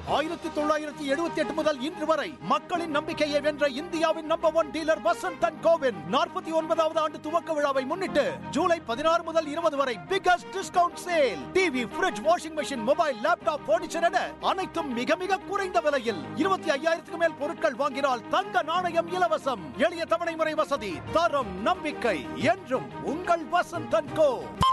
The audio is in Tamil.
1978 முதல் இன்று வரை மக்களின் நம்பிக்கையை வென்ற இந்தியாவின் number 1 dealer Vasanth and CoWIN 49வது ஆண்டு துவக்க விழாவை முன்னிட்டு ஜூலை 16 முதல் 20 வரை biggest discount sale. TV, fridge, washing machine, mobile, laptop, furniture என அனைத்தும் மிக மிக குறைந்த விலையில். 25,000க்கு மேல் பொருட்கள் வாங்கினால் தங்க நாணயம் இலவசம். எளிய தவணை முறை வசதி. தரம், நம்பிக்கை என்றும் உங்கள் வசந்த் அண்ட் கோ.